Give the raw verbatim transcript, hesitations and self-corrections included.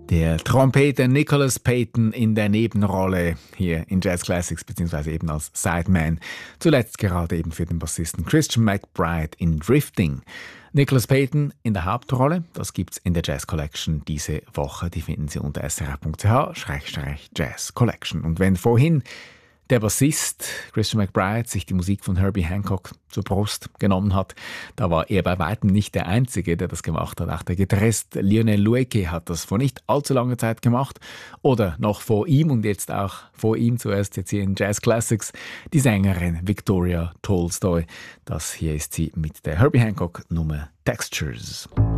Der Trompeter Nicholas Payton in der Nebenrolle hier in Jazz Classics, beziehungsweise eben als Sideman. Zuletzt gerade eben für den Bassisten Christian McBride in Drifting. Nicholas Payton in der Hauptrolle, das gibt's in der Jazz Collection diese Woche. Die finden Sie unter s r f punkt c h slash jazz collection. Und wenn vorhin der Bassist Christian McBride sich die Musik von Herbie Hancock zur Brust genommen hat, da war er bei weitem nicht der Einzige, der das gemacht hat. Auch der Gitarrist Lionel Loueke hat das vor nicht allzu langer Zeit gemacht. Oder noch vor ihm und jetzt auch vor ihm zuerst jetzt hier in Jazz Classics die Sängerin Victoria Tolstoy. Das hier ist sie mit der Herbie Hancock Nummer Textures.